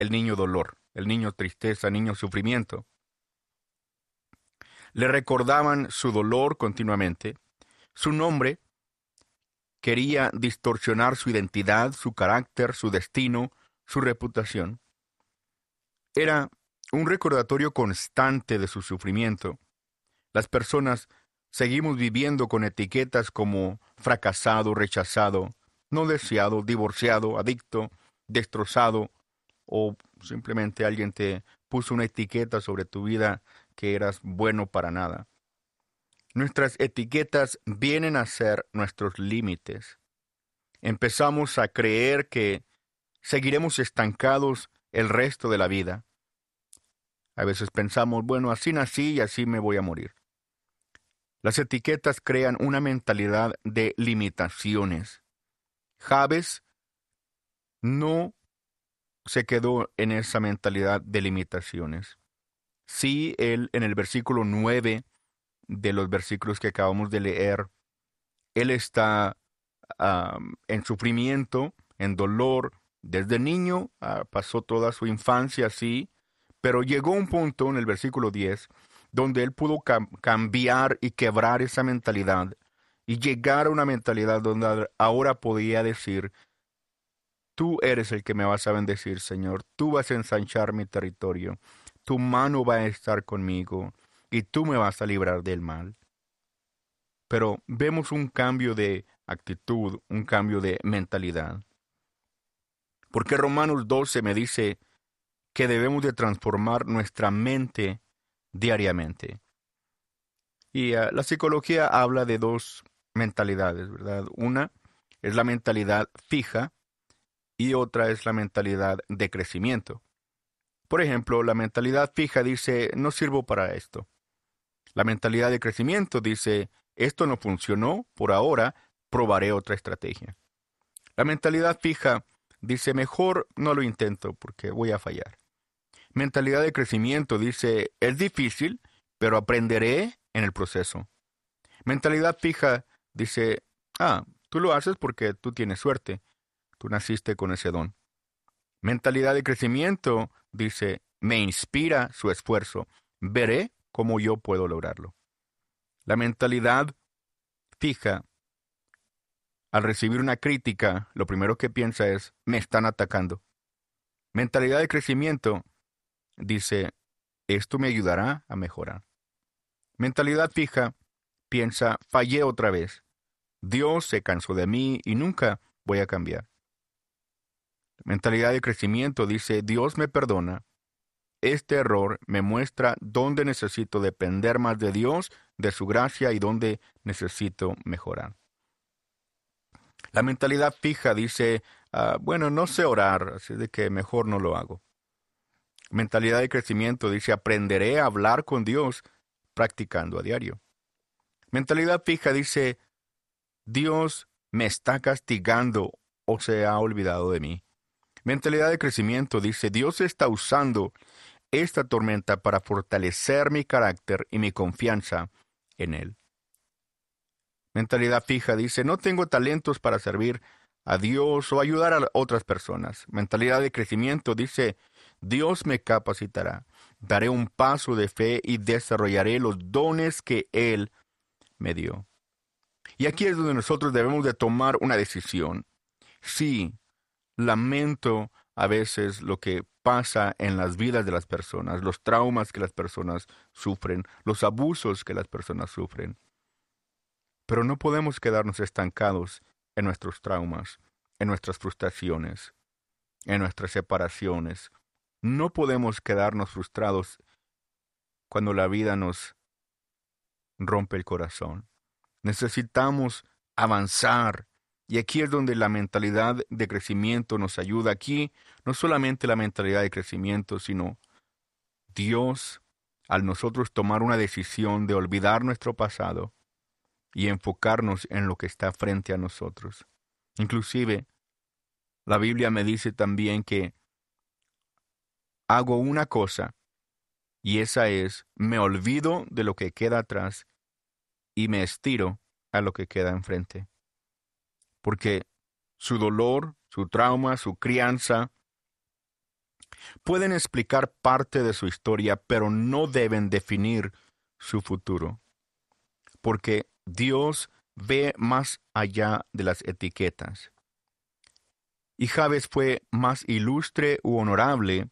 el niño dolor, el niño tristeza, el niño sufrimiento. Le recordaban su dolor continuamente. Su nombre quería distorsionar su identidad, su carácter, su destino, su reputación. Era un recordatorio constante de su sufrimiento. Las personas seguimos viviendo con etiquetas como fracasado, rechazado, no deseado, divorciado, adicto, destrozado, o simplemente alguien te puso una etiqueta sobre tu vida que eras bueno para nada. Nuestras etiquetas vienen a ser nuestros límites. Empezamos a creer que seguiremos estancados el resto de la vida. A veces pensamos, bueno, así nací y así me voy a morir. Las etiquetas crean una mentalidad de limitaciones. Jabes no se quedó en esa mentalidad de limitaciones. Sí, él en el versículo 9 de los versículos que acabamos de leer, él está en sufrimiento, en dolor. Desde niño pasó toda su infancia así, pero llegó un punto en el versículo 10 donde él pudo cambiar y quebrar esa mentalidad y llegar a una mentalidad donde ahora podía decir, tú eres el que me vas a bendecir, Señor, tú vas a ensanchar mi territorio, tu mano va a estar conmigo y tú me vas a librar del mal. Pero vemos un cambio de actitud, un cambio de mentalidad. Porque Romanos 12 me dice que debemos de transformar nuestra mente diariamente. Y la psicología habla de dos mentalidades, ¿verdad? Una es la mentalidad fija y otra es la mentalidad de crecimiento. Por ejemplo, la mentalidad fija dice, no sirvo para esto. La mentalidad de crecimiento dice, esto no funcionó, por ahora probaré otra estrategia. La mentalidad fija dice, mejor no lo intento porque voy a fallar. Mentalidad de crecimiento dice, es difícil, pero aprenderé en el proceso. Mentalidad fija dice, tú lo haces porque tú tienes suerte, tú naciste con ese don. Mentalidad de crecimiento dice, me inspira su esfuerzo, veré cómo yo puedo lograrlo. La mentalidad fija, al recibir una crítica, lo primero que piensa es, me están atacando. Mentalidad de crecimiento dice, esto me ayudará a mejorar. Mentalidad fija piensa, fallé otra vez. Dios se cansó de mí y nunca voy a cambiar. Mentalidad de crecimiento dice, Dios me perdona. Este error me muestra dónde necesito depender más de Dios, de su gracia y dónde necesito mejorar. La mentalidad fija dice, bueno, no sé orar, así de que mejor no lo hago. Mentalidad de crecimiento dice, aprenderé a hablar con Dios practicando a diario. Mentalidad fija dice, Dios me está castigando o se ha olvidado de mí. Mentalidad de crecimiento dice, Dios está usando esta tormenta para fortalecer mi carácter y mi confianza en Él. Mentalidad fija dice, no tengo talentos para servir a Dios o ayudar a otras personas. Mentalidad de crecimiento dice, Dios me capacitará, daré un paso de fe y desarrollaré los dones que Él me dio. Y aquí es donde nosotros debemos de tomar una decisión. Sí, lamento a veces lo que pasa en las vidas de las personas, los traumas que las personas sufren, los abusos que las personas sufren. Pero no podemos quedarnos estancados en nuestros traumas, en nuestras frustraciones, en nuestras separaciones. No podemos quedarnos frustrados cuando la vida nos rompe el corazón. Necesitamos avanzar. Y aquí es donde la mentalidad de crecimiento nos ayuda. Aquí no solamente la mentalidad de crecimiento, sino Dios, al nosotros tomar una decisión de olvidar nuestro pasado y enfocarnos en lo que está frente a nosotros. Inclusive, la Biblia me dice también que hago una cosa, y esa es, me olvido de lo que queda atrás y me estiro a lo que queda enfrente. Porque su dolor, su trauma, su crianza, Pueden explicar parte de su historia, pero no deben definir su futuro, porque Dios ve más allá de las etiquetas. Y Jabes fue más ilustre u honorable,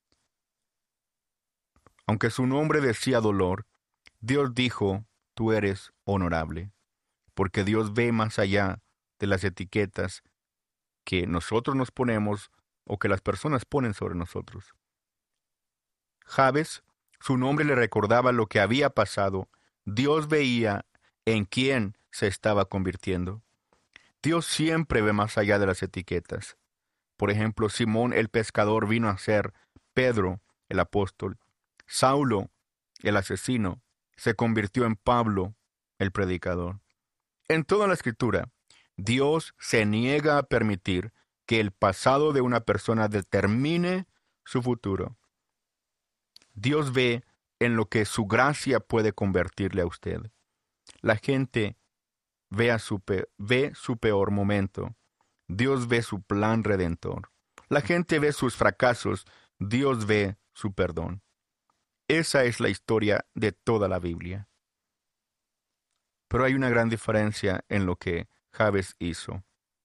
aunque su nombre decía dolor. Dios dijo, tú eres honorable, porque Dios ve más allá de las etiquetas que nosotros nos ponemos o que las personas ponen sobre nosotros. Jabes, su nombre le recordaba lo que había pasado. Dios veía en quién se estaba convirtiendo. Dios siempre ve más allá de las etiquetas. Por ejemplo, Simón el pescador vino a ser Pedro el apóstol. Saulo el asesino se convirtió en Pablo el predicador. En toda la Escritura, Dios se niega a permitir que el pasado de una persona determine su futuro. Dios ve en lo que su gracia puede convertirle a usted. La gente ve su peor momento. Dios ve su plan redentor. La gente ve sus fracasos. Dios ve su perdón. Esa es la historia de toda la Biblia. Pero hay una gran diferencia en lo que Jabes hizo.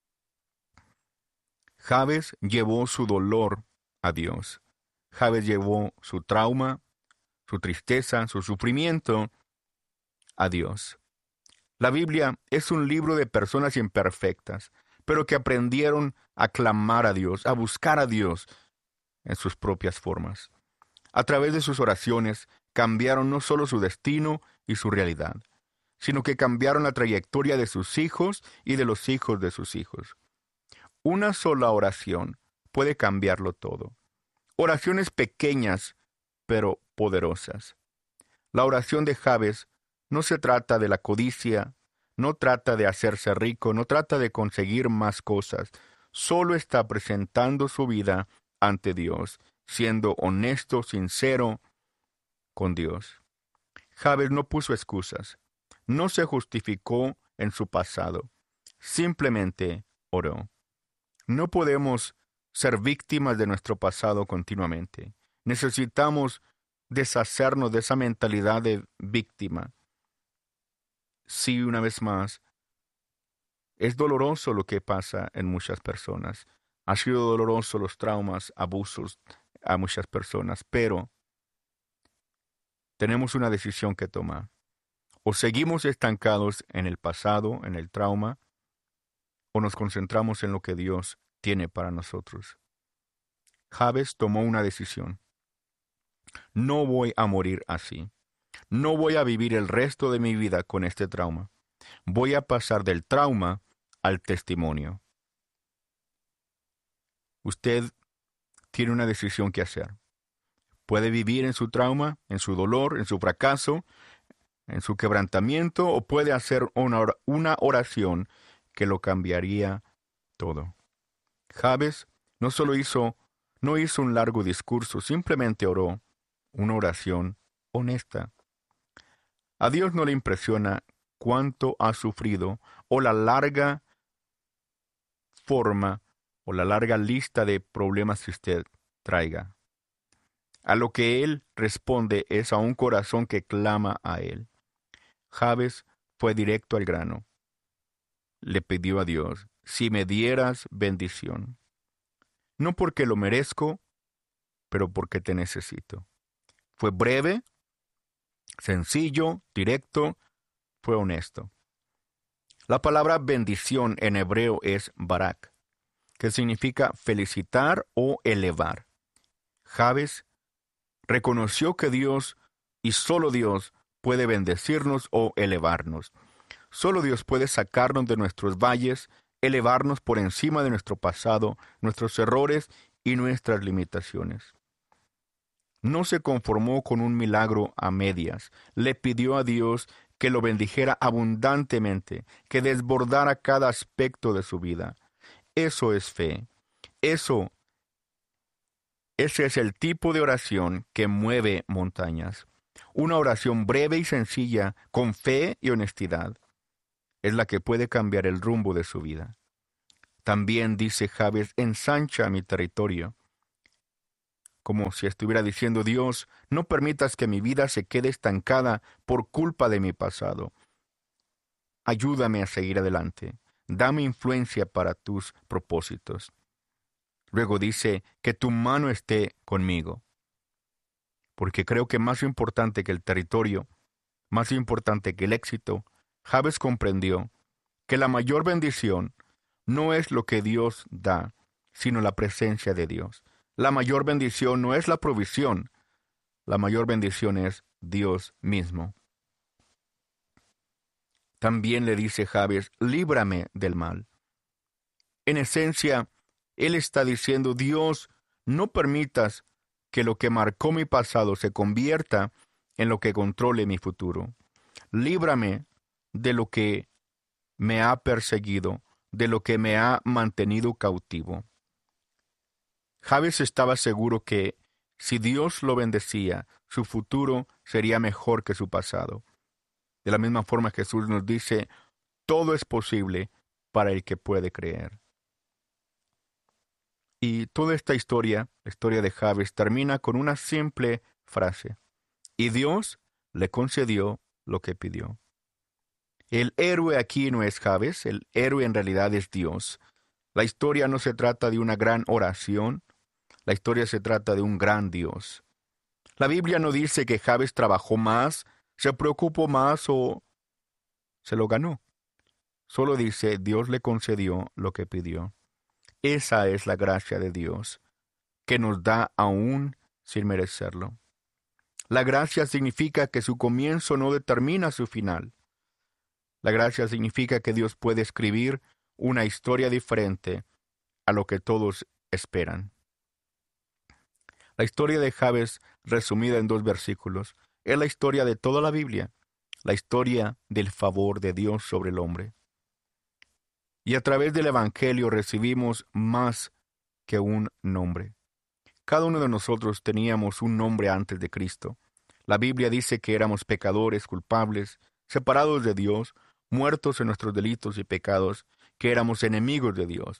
Jabes llevó su dolor a Dios. Jabes llevó su trauma, su tristeza, su sufrimiento a Dios. La Biblia es un libro de personas imperfectas, pero que aprendieron a clamar a Dios, a buscar a Dios en sus propias formas. A través de sus oraciones cambiaron no solo su destino y su realidad, sino que cambiaron la trayectoria de sus hijos y de los hijos de sus hijos. Una sola oración puede cambiarlo todo. Oraciones pequeñas, pero poderosas. La oración de Jabes no se trata de la codicia, no trata de hacerse rico, no trata de conseguir más cosas. Solo está presentando su vida ante Dios, siendo honesto, sincero con Dios. Jabes no puso excusas, no se justificó en su pasado, simplemente oró. No podemos ser víctimas de nuestro pasado continuamente. Necesitamos deshacernos de esa mentalidad de víctima. Sí, una vez más, es doloroso lo que pasa en muchas personas. Ha sido doloroso los traumas, abusos a muchas personas, pero tenemos una decisión que tomar. O seguimos estancados en el pasado, en el trauma, o nos concentramos en lo que Dios tiene para nosotros. Jabes tomó una decisión. No voy a morir así. No voy a vivir el resto de mi vida con este trauma. Voy a pasar del trauma al testimonio. Usted tiene una decisión que hacer. Puede vivir en su trauma, en su dolor, en su fracaso, en su quebrantamiento, o puede hacer una oración que lo cambiaría todo. Jabes no hizo un largo discurso, simplemente oró una oración honesta. A Dios no le impresiona cuánto ha sufrido o la larga forma o la larga lista de problemas que usted traiga. A lo que Él responde es a un corazón que clama a Él. Jabes fue directo al grano. Le pidió a Dios, si me dieras bendición. No porque lo merezco, pero porque te necesito. Fue breve, sencillo, directo, fue honesto. La palabra bendición en hebreo es barak, que significa felicitar o elevar. Jabes reconoció que Dios y solo Dios puede bendecirnos o elevarnos. Solo Dios puede sacarnos de nuestros valles, elevarnos por encima de nuestro pasado, nuestros errores y nuestras limitaciones. No se conformó con un milagro a medias. Le pidió a Dios que lo bendijera abundantemente, que desbordara cada aspecto de su vida. Eso es fe. Ese es el tipo de oración que mueve montañas. Una oración breve y sencilla, con fe y honestidad, es la que puede cambiar el rumbo de su vida. También dice Jabes, ensancha mi territorio. como si estuviera diciendo: Dios, no permitas que mi vida se quede estancada por culpa de mi pasado. Ayúdame a seguir adelante. Dame influencia para tus propósitos. Luego dice: que tu mano esté conmigo. Porque creo que más importante que el territorio, más importante que el éxito, Jabes comprendió que la mayor bendición no es lo que Dios da, sino la presencia de Dios. La mayor bendición no es la provisión, la mayor bendición es Dios mismo. También le dice Jabes: líbrame del mal. En esencia, él está diciendo: Dios, no permitas que lo que marcó mi pasado se convierta en lo que controle mi futuro. Líbrame de lo que me ha perseguido, de lo que me ha mantenido cautivo. Jabes estaba seguro que si Dios lo bendecía, su futuro sería mejor que su pasado. De la misma forma, Jesús nos dice: todo es posible para el que puede creer. Y toda esta historia, la historia de Jabes, termina con una simple frase: y Dios le concedió lo que pidió. El héroe aquí no es Jabes, el héroe en realidad es Dios. La historia no se trata de una gran oración, la historia se trata de un gran Dios. La Biblia no dice que Jabes trabajó más, se preocupó más o se lo ganó. Solo dice: Dios le concedió lo que pidió. Esa es la gracia de Dios, que nos da aún sin merecerlo. La gracia significa que su comienzo no determina su final. La gracia significa que Dios puede escribir una historia diferente a lo que todos esperan. La historia de Jabes, resumida en 2 versículos, es la historia de toda la Biblia, la historia del favor de Dios sobre el hombre. Y a través del Evangelio recibimos más que un nombre. Cada uno de nosotros teníamos un nombre antes de Cristo. La Biblia dice que éramos pecadores, culpables, separados de Dios, muertos en nuestros delitos y pecados, que éramos enemigos de Dios.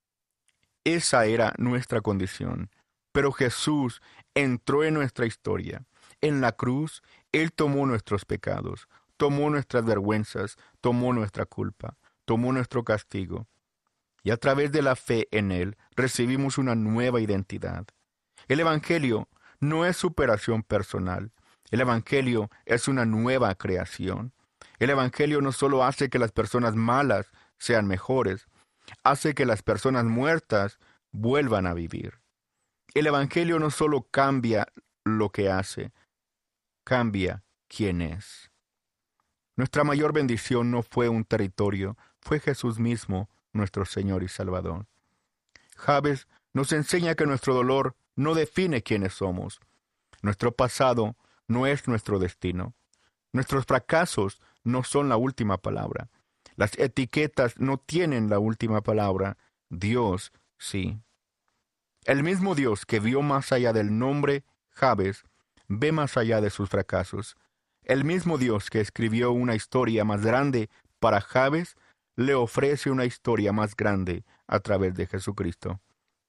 Esa era nuestra condición. Pero Jesús entró en nuestra historia. En la cruz, Él tomó nuestros pecados, tomó nuestras vergüenzas, tomó nuestra culpa, tomó nuestro castigo. Y a través de la fe en Él, recibimos una nueva identidad. El Evangelio no es superación personal. El Evangelio es una nueva creación. El Evangelio no solo hace que las personas malas sean mejores, hace que las personas muertas vuelvan a vivir. El Evangelio no solo cambia lo que hace, cambia quién es. Nuestra mayor bendición no fue un territorio, fue Jesús mismo, nuestro Señor y Salvador. Jabes nos enseña que nuestro dolor no define quiénes somos. Nuestro pasado no es nuestro destino. Nuestros fracasos no son la última palabra. Las etiquetas no tienen la última palabra. Dios sí. El mismo Dios que vio más allá del nombre Jabes, ve más allá de sus fracasos. El mismo Dios que escribió una historia más grande para Jabes, le ofrece una historia más grande a través de Jesucristo.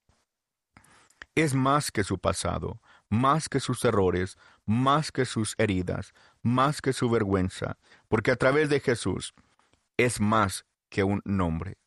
Es más que su pasado, más que sus errores, más que sus heridas, más que su vergüenza, porque a través de Jesús es más que un nombre.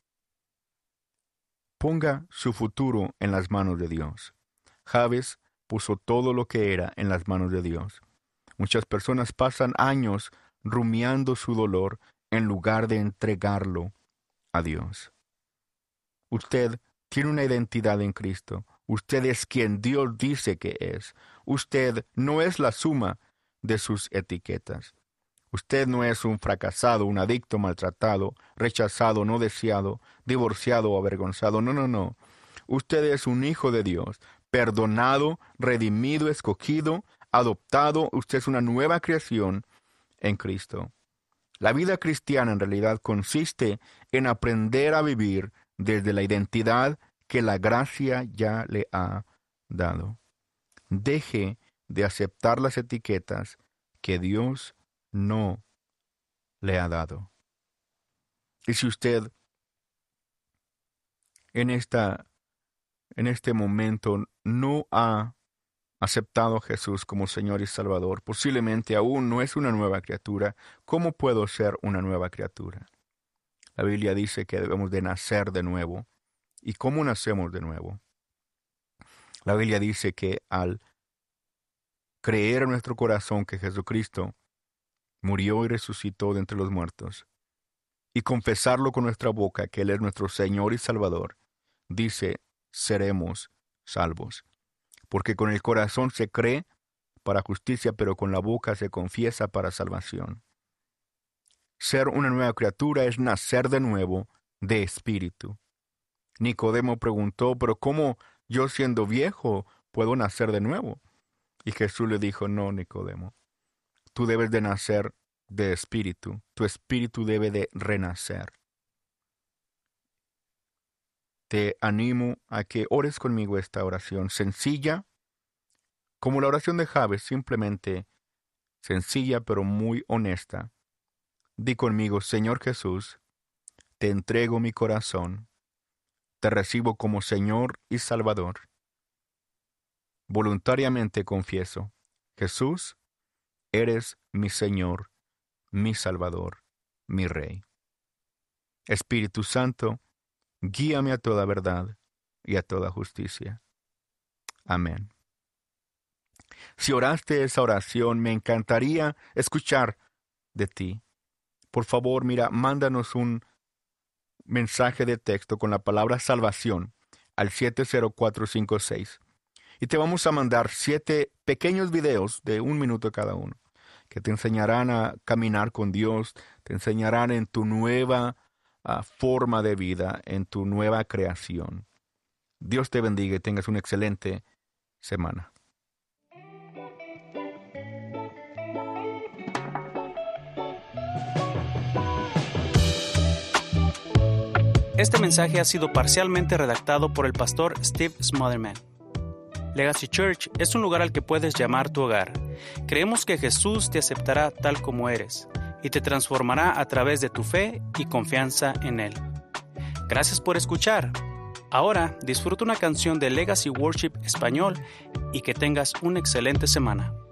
Ponga su futuro en las manos de Dios. Jabes puso todo lo que era en las manos de Dios. Muchas personas pasan años rumiando su dolor en lugar de entregarlo a Dios. Usted tiene una identidad en Cristo. Usted es quien Dios dice que es. Usted no es la suma de sus etiquetas. Usted no es un fracasado, un adicto maltratado, rechazado, no deseado, divorciado o avergonzado. No, no, no. Usted es un hijo de Dios, perdonado, redimido, escogido, adoptado. Usted es una nueva creación en Cristo. La vida cristiana en realidad consiste en aprender a vivir desde la identidad que la gracia ya le ha dado. Deje de aceptar las etiquetas que Dios no le ha dado. Y si usted en este momento no ha aceptado a Jesús como Señor y Salvador, posiblemente aún no es una nueva criatura. ¿Cómo puedo ser una nueva criatura? La Biblia dice que debemos de nacer de nuevo. ¿Y cómo nacemos de nuevo? La Biblia dice que al creer en nuestro corazón que Jesucristo murió y resucitó de entre los muertos, y confesarlo con nuestra boca que Él es nuestro Señor y Salvador, dice, seremos salvos. Porque con el corazón se cree para justicia, pero con la boca se confiesa para salvación. Ser una nueva criatura es nacer de nuevo de espíritu. Nicodemo preguntó, pero ¿cómo yo siendo viejo puedo nacer de nuevo? Y Jesús le dijo, no, Nicodemo, tú debes de nacer de espíritu. Tu espíritu debe de renacer. Te animo a que ores conmigo esta oración sencilla, como la oración de Jabes, simplemente sencilla pero muy honesta. Di conmigo, Señor Jesús, te entrego mi corazón, te recibo como Señor y Salvador. Voluntariamente confieso, Jesús, eres mi Señor, mi Salvador, mi Rey. Espíritu Santo, guíame a toda verdad y a toda justicia. Amén. Si oraste esa oración, me encantaría escuchar de ti. Por favor, mándanos un mensaje de texto con la palabra salvación al 70456. Y te vamos a mandar 7 pequeños videos de 1 minuto cada uno, que te enseñarán a caminar con Dios, te enseñarán en tu nueva forma de vida, en tu nueva creación. Dios te bendiga y tengas una excelente semana. Este mensaje ha sido parcialmente redactado por el pastor Steve Smotherman. Legacy Church es un lugar al que puedes llamar tu hogar. Creemos que Jesús te aceptará tal como eres y te transformará a través de tu fe y confianza en Él. Gracias por escuchar. Ahora disfruta una canción de Legacy Worship Español y que tengas una excelente semana.